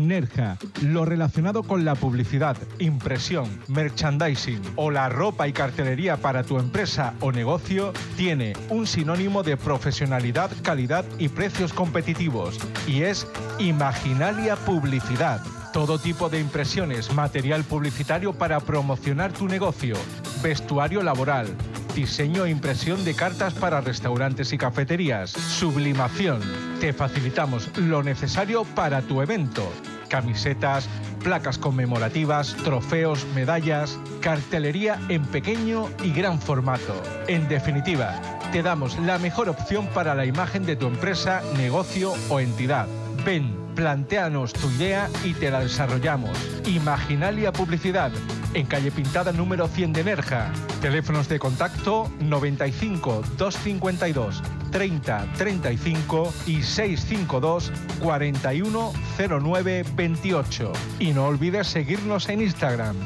Nerja, lo relacionado con la publicidad, impresión, merchandising o la ropa y cartelería para tu empresa o negocio tiene un sinónimo de profesionalidad, calidad y precios competitivos, y es Imaginalia Publicidad. Todo tipo de impresiones, material publicitario para promocionar tu negocio, vestuario laboral, diseño e impresión de cartas para restaurantes y cafeterías, sublimación. Te facilitamos lo necesario para tu evento. Camisetas, placas conmemorativas, trofeos, medallas, cartelería en pequeño y gran formato. En definitiva, te damos la mejor opción para la imagen de tu empresa, negocio o entidad. Ven, plantéanos tu idea y te la desarrollamos. Imaginalia Publicidad, en calle Pintada número 100 de Nerja. Teléfonos de contacto 95 252 30 35 y 652 41 09 28. Y no olvides seguirnos en Instagram.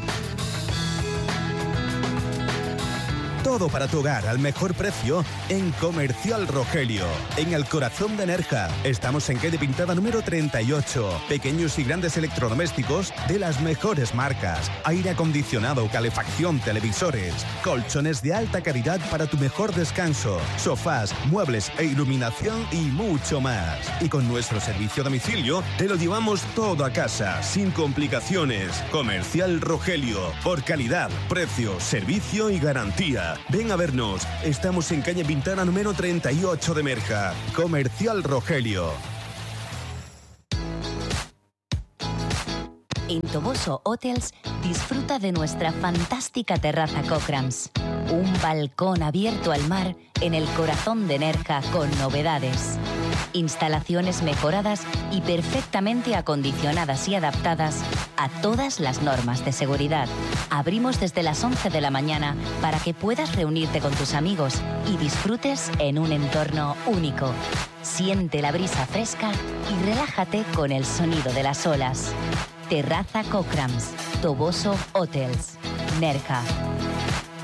Todo para tu hogar al mejor precio en Comercial Rogelio, en el corazón de Nerja. Estamos en calle Pintada número 38. Pequeños y grandes electrodomésticos de las mejores marcas. Aire acondicionado, calefacción, televisores, colchones de alta calidad para tu mejor descanso, sofás, muebles e iluminación y mucho más. Y con nuestro servicio a domicilio te lo llevamos todo a casa, sin complicaciones. Comercial Rogelio, por calidad, precio, servicio y garantía. Ven a vernos. Estamos en calle Pintana número 38 de Nerja. Comercial Rogelio. En Toboso Hotels disfruta de nuestra fantástica terraza Cochrams. Un balcón abierto al mar en el corazón de Nerja con novedades. Instalaciones mejoradas y perfectamente acondicionadas y adaptadas a todas las normas de seguridad. Abrimos desde las 11 de la mañana para que puedas reunirte con tus amigos y disfrutes en un entorno único. Siente la brisa fresca y relájate con el sonido de las olas. Terraza Cochrams, Toboso Hotels, Nerja.